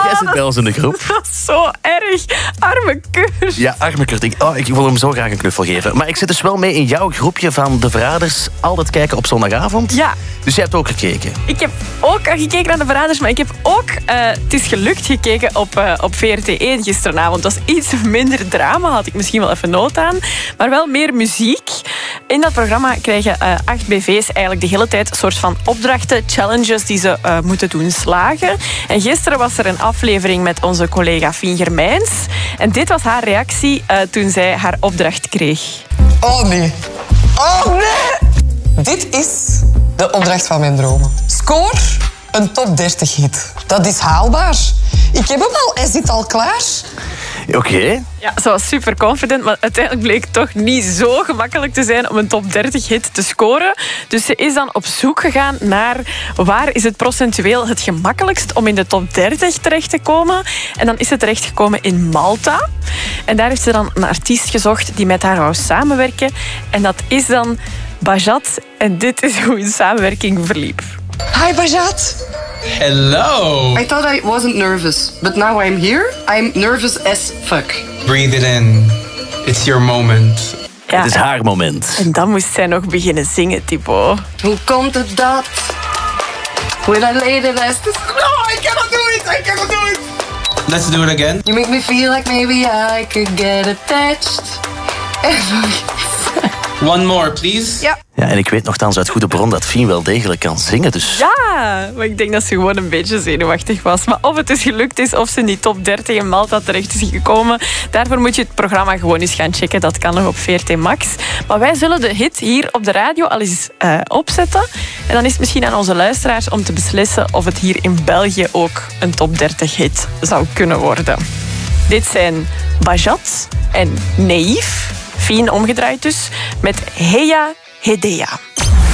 Jij zit bij ons in de groep. Dat is zo erg. Arme Kurt. Ja, arme Kurt. Ik wil hem zo graag een knuffel geven. Maar ik zit dus wel mee in jouw groepje van de Verraders. Altijd kijken op zondagavond. Ja. Dus jij hebt ook gekeken. Ik heb ook gekeken naar de Verraders, maar ik heb ook, het is gelukt, gekeken op VRT1 gisteravond. Dat was iets minder drama, had ik misschien wel even nood aan. Maar wel meer muziek. In dat programma krijgen 8 BV's eigenlijk de hele tijd een soort van opdrachten, challenges die ze moeten doen slagen. En gisteren was er een aflevering met onze collega Fien Germijns. En dit was haar reactie toen zij haar opdracht kreeg. Oh nee. Oh nee! Dit is de opdracht van mijn dromen. Score een top 30 hit. Dat is haalbaar. Ik heb hem al, hij zit al klaar. Oké. Ja, ze was super confident, maar uiteindelijk bleek het toch niet zo gemakkelijk te zijn om een top 30 hit te scoren. Dus ze is dan op zoek gegaan naar waar is het procentueel het gemakkelijkst om in de top 30 terecht te komen. En dan is ze terechtgekomen in Malta. En daar heeft ze dan een artiest gezocht die met haar wou samenwerken. En dat is dan Bajat. En dit is hoe hun samenwerking verliep. Hi Bajat. Hello. I thought I wasn't nervous, but now I'm here. I'm nervous as fuck. Breathe it in. It's your moment. Ja, Het is haar moment. en dan moest zij nog beginnen zingen, Thibaut. Hoe komt het dat? When I lay the rest is... No, I cannot do it! I cannot do it! Let's do it again. You make me feel like maybe I could get attached. One more, please. Ja. Ja, en ik weet nogthans uit goede bron dat Fien wel degelijk kan zingen. Dus Ja, maar ik denk dat ze gewoon een beetje zenuwachtig was. Maar of het dus gelukt is, of ze in die top 30 in Malta terecht is gekomen, daarvoor moet je het programma gewoon eens gaan checken. Dat kan nog op VRT Max. Maar wij zullen de hit hier op de radio al eens opzetten. En dan is het misschien aan onze luisteraars om te beslissen of het hier in België ook een top 30 hit zou kunnen worden. Dit zijn Bajat en Naïef, Fien omgedraaid dus, met Heya Hedea.